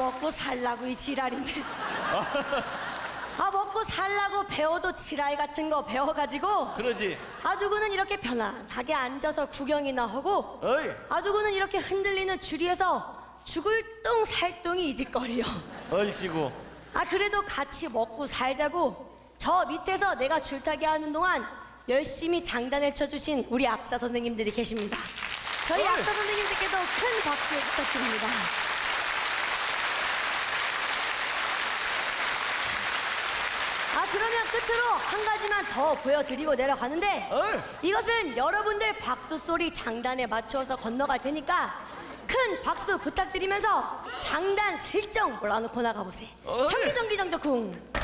먹고 살라고 이 지랄이네. 먹고 살라고 배워도 지랄 같은 거 배워가지고 그러지. 누구는 이렇게 편안하게 앉아서 구경이나 하고 어이. 누구는 이렇게 흔들리는 주리에서 죽을 똥 살똥이 이짓거리요. 얼씨구. 그래도 같이 먹고 살자고 저 밑에서 내가 줄타기 하는 동안 열심히 장단을 쳐주신 우리 악사 선생님들이 계십니다. 저희 악사 선생님들께도 큰 박수 부탁드립니다. 그러면 끝으로 한 가지만 더 보여드리고 내려가는데 이것은 여러분들 박수 소리 장단에 맞춰서 건너갈 테니까 큰 박수 부탁드리면서 장단 슬쩍 몰아놓고 나가보세요. 정기정기정적쿵.